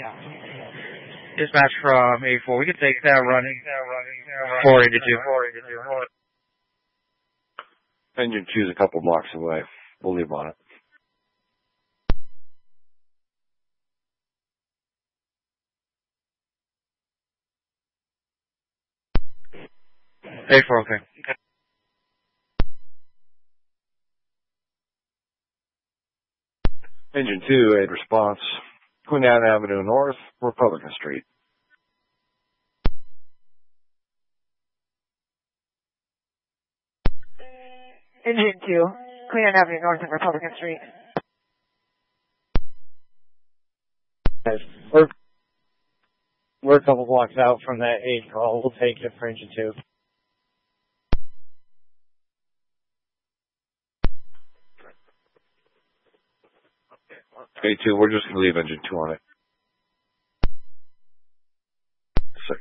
Dispatch from 84. We can take that running 4 into 2. Engine 2 is a couple blocks away. We'll leave on it. Hey, 4, okay. Engine 2, aid response. Queen Anne Avenue North, Republican Street. Engine 2, Queen Anne Avenue North and Republican Street. We're a couple blocks out from that aid call. We'll take it for Engine 2. A2, we're just going to leave Engine 2 on it. 6.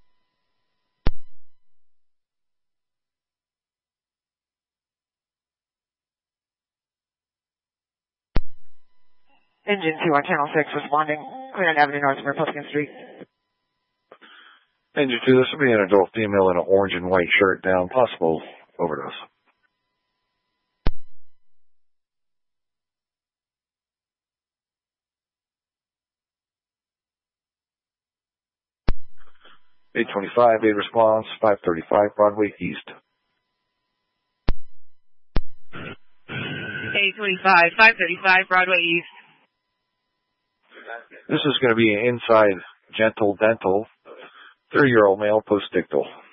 Engine 2 on Channel 6 responding. Queen Anne Avenue North and Republican Street. Engine 2, this will be an adult female in an orange and white shirt down. Possible overdose. A25, aid response, 535 Broadway East. A25, 535 Broadway East. This is going to be an inside gentle dental, 30-year-old male postictal.